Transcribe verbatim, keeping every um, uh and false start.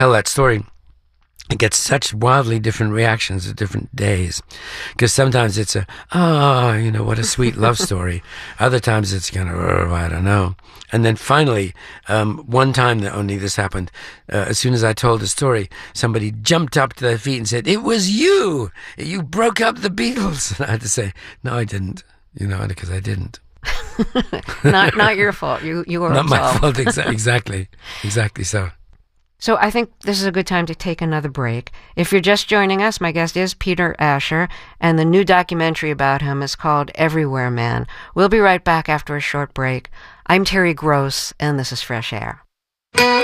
tell that story, it gets such wildly different reactions at different days. Because sometimes it's a, oh, you know, what a sweet love story. Other times it's kind of, oh, I don't know. And then finally, um, one time that only this happened, uh, as soon as I told the story, somebody jumped up to their feet and said, it was you! You broke up the Beatles! And I had to say, no, I didn't. You know, because I didn't. not not your fault. You, you were Not my absolved. fault, exa- exactly. Exactly so. So I think this is a good time to take another break. If you're just joining us, my guest is Peter Asher, and the new documentary about him is called Everywhere Man. We'll be right back after a short break. I'm Terry Gross, and this is Fresh Air.